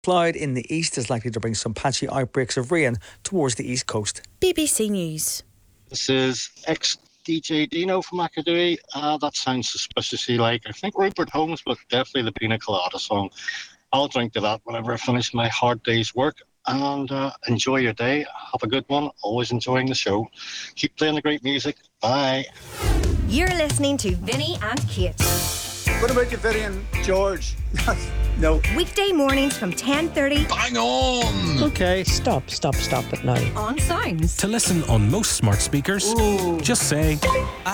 Clyde in the east is likely to bring some patchy outbreaks of rain towards the east coast. BBC News. This is ex-DJ Dino from Mackadooey. That sounds suspiciously like, I think, Rupert Holmes, but definitely the Pina Colada song. I'll drink to that whenever I finish my hard day's work. And enjoy your day. Have a good one. Always enjoying the show. Keep playing the great music. Bye. You're listening to Vinny and Kate. What about you, Vinny and George? No. Weekday mornings from 10:30. Bang on! Okay, stop it now. On Sounds. To listen on most smart speakers, just say...